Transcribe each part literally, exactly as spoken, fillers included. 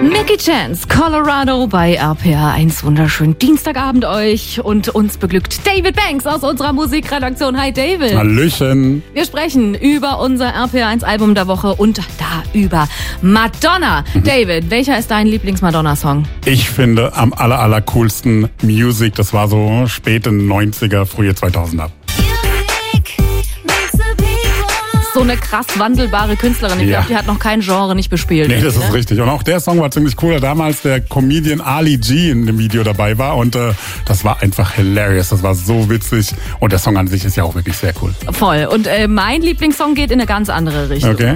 Mickey Chance, Colorado bei R P R eins. Wunderschönen Dienstagabend euch und uns beglückt David Banks aus unserer Musikredaktion. Hi David. Hallöchen. Wir sprechen über unser R P R eins Album der Woche und da über Madonna. Mhm. David, welcher ist dein Lieblings-Madonna-Song? Ich finde am aller, aller coolsten Music, das war so späte neunziger, frühe zweitausender. So eine krass wandelbare Künstlerin. Ich ja. glaube, die hat noch kein Genre nicht bespielt. Nee, das ist ne? richtig. Und auch der Song war ziemlich cool, da damals der Comedian Ali G in dem Video dabei war. Und äh, das war einfach hilarious. Das war so witzig. Und der Song an sich ist ja auch wirklich sehr cool. Voll. Und äh, mein Lieblingssong geht in eine ganz andere Richtung. Okay.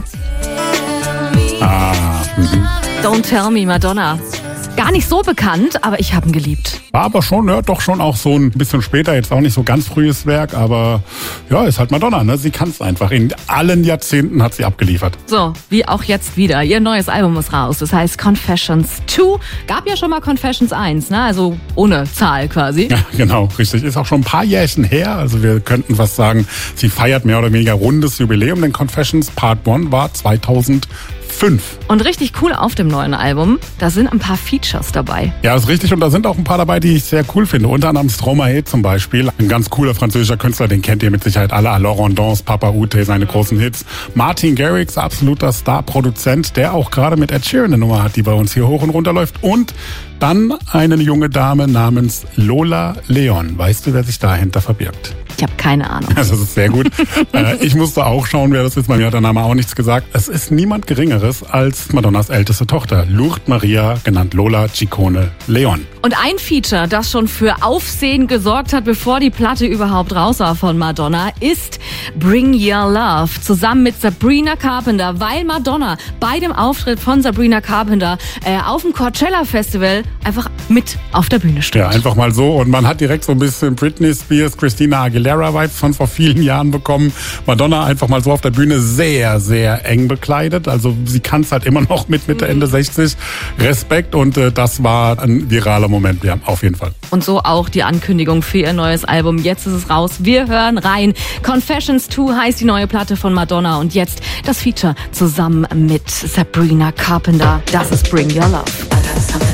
Ah. Mhm. Don't Tell Me, Madonna. Gar nicht so bekannt, aber ich habe ihn geliebt. War aber schon, ja, doch schon auch so ein bisschen später, jetzt auch nicht so ganz frühes Werk, aber ja, ist halt Madonna, ne? Sie kann es einfach. In allen Jahrzehnten hat sie abgeliefert. So, wie auch jetzt wieder. Ihr neues Album ist raus, das heißt Confessions zwei. Gab ja schon mal Confessions eins, ne? Also ohne Zahl quasi. Ja, genau, richtig. Ist auch schon ein paar Jährchen her, also wir könnten was sagen, sie feiert mehr oder weniger rundes Jubiläum, denn Confessions Part eins war zweitausendfünf. Und richtig cool auf dem neuen Album, da sind ein paar Features dabei. Ja, ist richtig. Und da sind auch ein paar dabei, die ich sehr cool finde. Unter anderem Stromae zum Beispiel. Ein ganz cooler französischer Künstler, den kennt ihr mit Sicherheit alle. Alors on danse, Papa Ute, seine großen Hits. Martin Garrix, absoluter Star-Produzent, der auch gerade mit Ed Sheeran eine Nummer hat, die bei uns hier hoch und runter läuft. Und dann eine junge Dame namens Lola Leon. Weißt du, wer sich dahinter verbirgt? Ich habe keine Ahnung. Das ist sehr gut. äh, ich musste auch schauen, wer das ist. Bei mir hat der Name auch nichts gesagt. Es ist niemand Geringeres als Madonnas älteste Tochter, Lourdes Maria, genannt Lola Ciccone Leon. Und ein Feature, das schon für Aufsehen gesorgt hat, bevor die Platte überhaupt raus war von Madonna, ist Bring Your Love zusammen mit Sabrina Carpenter, weil Madonna bei dem Auftritt von Sabrina Carpenter äh, auf dem Coachella Festival einfach mit auf der Bühne steht. Ja, einfach mal so. Und man hat direkt so ein bisschen Britney Spears, Christina Aguilera-Vibes von vor vielen Jahren bekommen. Madonna einfach mal so auf der Bühne sehr, sehr eng bekleidet. Also sie kann es halt immer noch mit Mitte, Ende sechzig. Respekt und äh, das war ein viraler Moment, ja, auf jeden Fall. Und so auch die Ankündigung für ihr neues Album. Jetzt ist es raus. Wir hören rein. Confessions zwei heißt die neue Platte von Madonna und jetzt das Feature zusammen mit Sabrina Carpenter. Das ist Bring Your Love.